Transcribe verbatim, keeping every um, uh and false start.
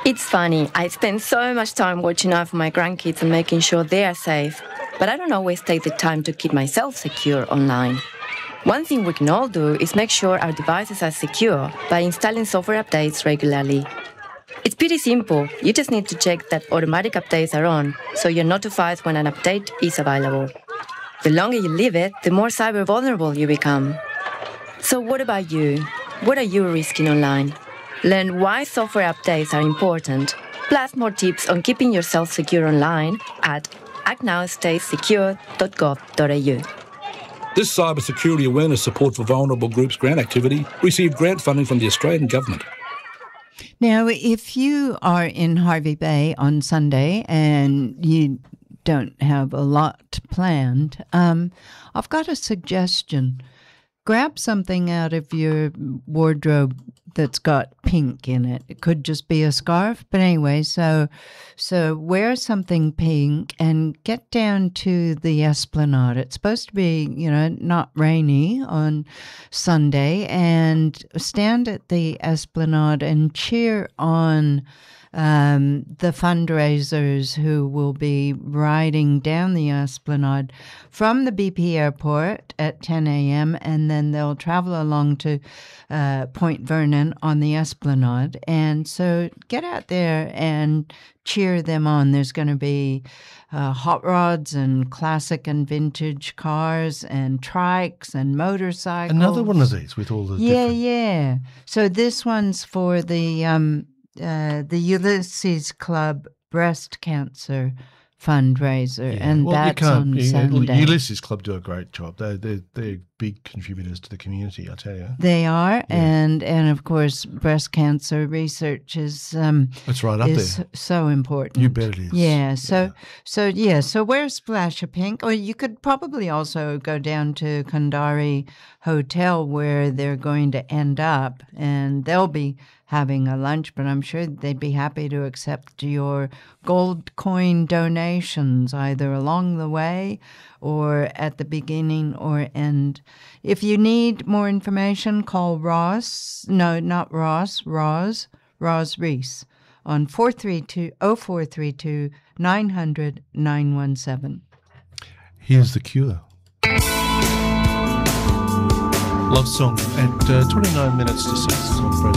It's funny, I spend so much time watching out for my grandkids and making sure they are safe, but I don't always take the time to keep myself secure online. One thing we can all do is make sure our devices are secure by installing software updates regularly. It's pretty simple, you just need to check that automatic updates are on, so you're notified when an update is available. The longer you leave it, the more cyber vulnerable you become. So what about you? What are you risking online? Learn why software updates are important, plus more tips on keeping yourself secure online at act now stay secure dot gov dot a u. This cybersecurity awareness support for vulnerable groups grant activity received grant funding from the Australian Government. Now, if you are in Hervey Bay on Sunday and you don't have a lot planned, um, I've got a suggestion. Grab something out of your wardrobe that's got pink in it. It could just be a scarf, but anyway, so so wear something pink and get down to the Esplanade. It's supposed to be, you know, not rainy on Sunday, and stand at the Esplanade and cheer on Um, the fundraisers who will be riding down the Esplanade from the B P airport at ten a.m. and then they'll travel along to uh, Point Vernon on the Esplanade. And so get out there and cheer them on. There's going to be uh, hot rods and classic and vintage cars and trikes and motorcycles. Another one of these with all the Yeah, different... yeah. So this one's for the... Um, Uh, the Ulysses Club breast cancer fundraiser, Yeah. and well, you that's can't, on you know, Sunday. Ulysses Club do a great job. They're, they're, they're big contributors to the community, I tell you. They are, Yeah. and and of course, breast cancer research is um, That's right up is there. so important. You bet it is. Yeah. So Yeah. so yeah. So wear a splash of pink, or you could probably also go down to Kundari Hotel where they're going to end up, and they'll be having a lunch, but I'm sure they'd be happy to accept your gold coin donations either along the way or at the beginning or end. If you need more information, call Ross. No, not Ross. Roz. Roz Reese on four three two oh four three two nine hundred nine one seven. Here's The Cure. Love song at uh, twenty-nine minutes to six on Frozen.